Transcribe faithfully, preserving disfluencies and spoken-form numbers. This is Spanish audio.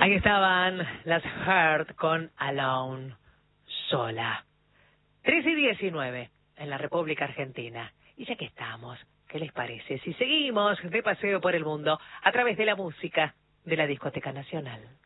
Ahí estaban las Heart con Alone, sola. tres y diecinueve en la República Argentina. Y ya que estamos, ¿qué les parece si seguimos de paseo por el mundo a través de la música de la Discoteca Nacional?